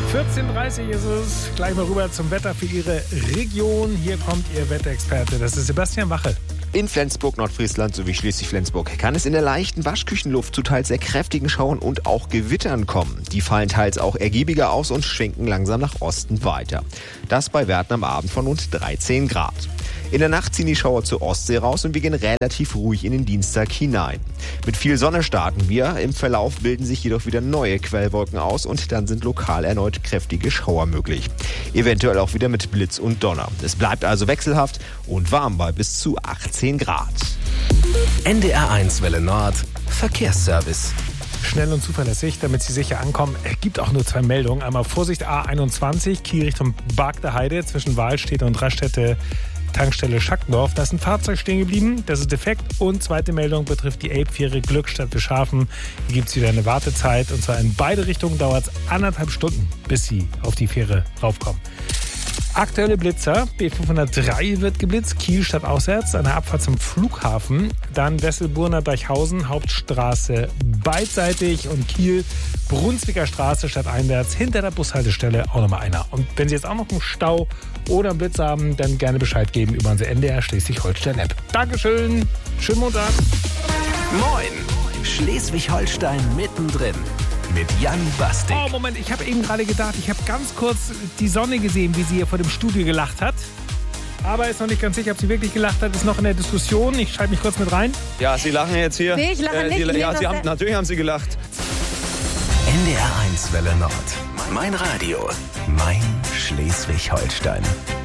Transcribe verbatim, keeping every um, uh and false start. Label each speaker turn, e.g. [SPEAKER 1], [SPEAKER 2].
[SPEAKER 1] vierzehn Uhr dreißig ist es. Gleich mal rüber zum Wetter für Ihre Region. Hier kommt Ihr Wetterexperte, das ist Sebastian Wachel.
[SPEAKER 2] In Flensburg, Nordfriesland sowie Schleswig-Flensburg kann es in der leichten Waschküchenluft zu teils sehr kräftigen Schauern und auch Gewittern kommen. Die fallen teils auch ergiebiger aus und schwenken langsam nach Osten weiter. Das bei Werten am Abend von rund dreizehn Grad. In der Nacht ziehen die Schauer zur Ostsee raus und wir gehen relativ ruhig in den Dienstag hinein. Mit viel Sonne starten wir. Im Verlauf bilden sich jedoch wieder neue Quellwolken aus und dann sind lokal erneut kräftige Schauer möglich. Eventuell auch wieder mit Blitz und Donner. Es bleibt also wechselhaft und warm bei bis zu achtzehn Grad.
[SPEAKER 3] N D R eins Welle Nord Verkehrsservice.
[SPEAKER 1] Schnell und zuverlässig, damit Sie sicher ankommen. Es gibt auch nur zwei Meldungen. Einmal Vorsicht A einundzwanzig, Kiel Richtung Bargter Heide zwischen Wahlstätte und Raststätte Tankstelle Schackendorf. Da ist ein Fahrzeug stehen geblieben, das ist defekt. Und zweite Meldung betrifft die Elbfähre Glückstadt Schafen. Hier gibt es wieder eine Wartezeit und zwar in beide Richtungen dauert es anderthalb Stunden, bis Sie auf die Fähre raufkommen. Aktuelle Blitzer, B fünfhundertdrei wird geblitzt, Kiel stadtauswärts, an der Abfahrt zum Flughafen. Dann Wesselburner Deichhausen, Hauptstraße beidseitig und Kiel, Brunswicker Straße stadteinwärts, hinter der Bushaltestelle auch nochmal einer. Und wenn Sie jetzt auch noch einen Stau oder einen Blitz haben, dann gerne Bescheid geben über unsere N D R Schleswig-Holstein-App. Dankeschön, schönen Montag.
[SPEAKER 3] Moin, Schleswig-Holstein mittendrin. Mit Jan Bastik.
[SPEAKER 1] Oh, Moment, ich habe eben gerade gedacht, ich habe ganz kurz die Sonne gesehen, wie sie hier vor dem Studio gelacht hat. Aber ist noch nicht ganz sicher, ob sie wirklich gelacht hat. Ist noch in der Diskussion. Ich schalte mich kurz mit rein.
[SPEAKER 4] Ja, Sie lachen jetzt hier.
[SPEAKER 5] Nee, ich lache
[SPEAKER 4] äh,
[SPEAKER 5] nicht.
[SPEAKER 4] Sie,
[SPEAKER 5] Nee,
[SPEAKER 4] ja,
[SPEAKER 5] was
[SPEAKER 4] Sie haben,
[SPEAKER 5] denn?
[SPEAKER 4] natürlich haben Sie gelacht.
[SPEAKER 3] N D R eins Welle Nord. Mein Radio. Mein Schleswig-Holstein.